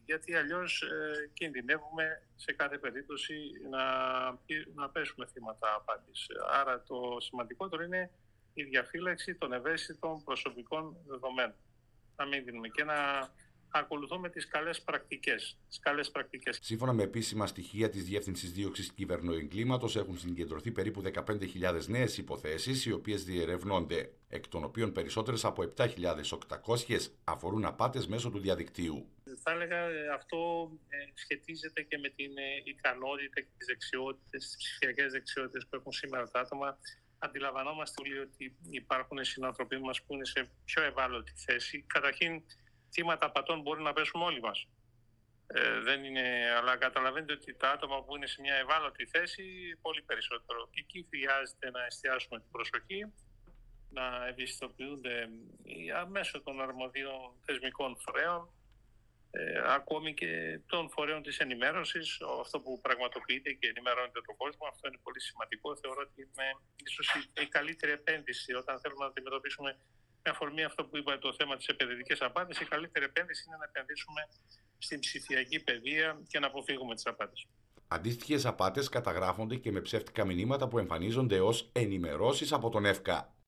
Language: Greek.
γιατί αλλιώς κινδυνεύουμε σε κάθε περίπτωση να πέσουμε θύματα απάτης. Άρα το σημαντικότερο είναι η διαφύλαξη των ευαίσθητων προσωπικών δεδομένων. Να μην δίνουμε και να ακολουθούμε τις καλές πρακτικές. Σύμφωνα με επίσημα στοιχεία της Διεύθυνσης Δίωξης Κυβερνοεγκλήματος, έχουν συγκεντρωθεί περίπου 15.000 νέες υποθέσεις, οι οποίες διερευνώνται, εκ των οποίων περισσότερες από 7.800 αφορούν απάτες μέσω του διαδικτύου. Θα έλεγα αυτό σχετίζεται και με την ικανότητα και τις δεξιότητες, τις ψηφιακές δεξιότητες που έχουν σήμερα τα άτομα. Αντιλαμβανόμαστε όλοι ότι υπάρχουν συνανθρωποί μας που είναι σε πιο ευάλωτη θέση. Καταρχήν, θύματα απατών μπορεί να πέσουμε όλοι μας. Αλλά καταλαβαίνετε ότι τα άτομα που είναι σε μια ευάλωτη θέση πολύ περισσότερο. Και εκεί χρειάζεται να εστιάσουμε την προσοχή, να ευαισθητοποιούνται μέσω των αρμοδίων θεσμικών φορέων, ακόμη και των φορέων της ενημέρωσης, αυτό που πραγματοποιείται και ενημερώνεται τον κόσμο. Αυτό είναι πολύ σημαντικό. Θεωρώ ότι είναι ίσως η καλύτερη επένδυση όταν θέλουμε να αντιμετωπίσουμε με αφορμή αυτό που είπα, το θέμα της επενδυτικής απάτης. Η καλύτερη επένδυση είναι να επενδύσουμε στην ψηφιακή παιδεία και να αποφύγουμε τις απάτες. Αντίστοιχες απάτες καταγράφονται και με ψεύτικα μηνύματα που εμφανίζονται ως ενημερώσεις από τον ΕΦΚΑ.